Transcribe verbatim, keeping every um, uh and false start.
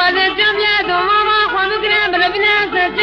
de cem ye do mama xwe bigire birevîne ser